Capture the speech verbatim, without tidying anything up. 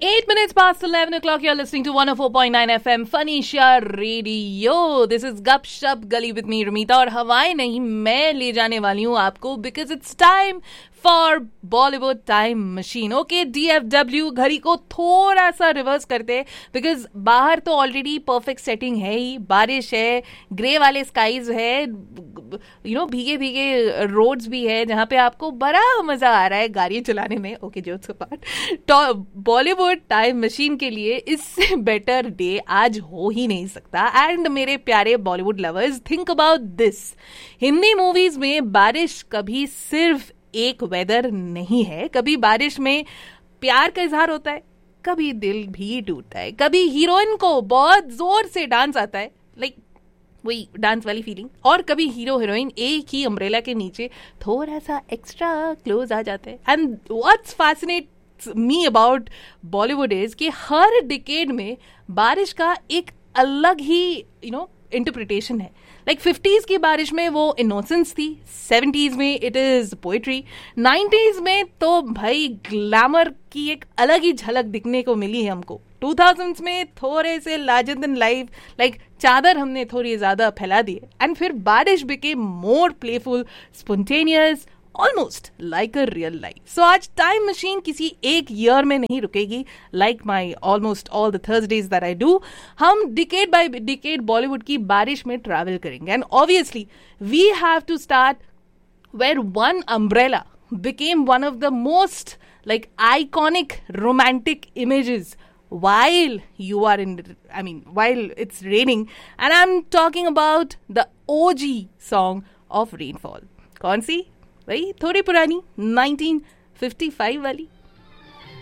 Eight minutes past eleven o'clock, you're listening to one oh four point nine F M Phoenicia Radio. This is Gup Shup Gully with me, Ramita. और हवाएं नहीं, मैं ले जाने वाली हूँ आपको because it's time for Bollywood time machine. Okay, D F W घड़ी को थोड़ा सा रिवर्स करते हैं बिकॉज बाहर तो ऑलरेडी परफेक्ट सेटिंग है ही, बारिश है, ग्रे वाले स्काईज है, यू नो भीगे भीगे रोड्स भी है जहाँ पे आपको बड़ा मजा आ रहा है गाड़ी चलाने में. Okay, jokes apart, Bollywood time machine के लिए इससे बेटर डे आज हो ही नहीं सकता. एंड मेरे प्यारे Bollywood lovers, think about this. Hindi movies में बारिश कभी सिर्फ एक वेदर नहीं है. कभी बारिश में प्यार का इजहार होता है, कभी दिल भी टूटता है, कभी हीरोइन को बहुत जोर से डांस आता है, लाइक वही डांस वाली फीलिंग, और कभी हीरो हीरोइन एक ही अम्ब्रेला के नीचे थोड़ा सा एक्स्ट्रा क्लोज आ जाते हैं. And what's fascinates me about Bollywood is कि हर डिकेड में बारिश का एक अलग ही यू नो इंटरप्रिटेशन है. लाइक फिफ्टीज की बारिश में वो इनोसेंस थी, सेवेंटीज में इट इज पोएट्री, नाइन्टीज में तो भाई ग्लैमर की एक अलग ही झलक दिखने को मिली है हमको. टू थाउजेंड्स में थोड़े से लार्जर देन लाइफ लाइक चादर हमने थोड़ी ज्यादा फैला दी. एंड फिर बारिश became more playful, spontaneous, almost like a real life. सो आज टाइम मशीन किसी एक ईयर में नहीं रुकेगी. Like my almost all the Thursdays that I do, हम डिकेड बाय डिकेड बॉलीवुड की बारिश में ट्रैवल करेंगे. And obviously we have to start where one umbrella became one of the most like iconic romantic images while you are in, I mean, while it's raining. And I'm talking about the O G song of Rainfall. कौन सी? वही थोड़ी पुरानी nineteen fifty five वाली.